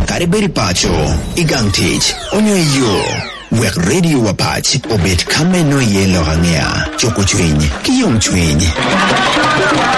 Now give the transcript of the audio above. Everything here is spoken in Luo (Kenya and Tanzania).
kare beri pacho, igang tich, onyo yo. Wek radio wapach, obet kame no yelo hangea, choko chwiny, kiyom chwiny.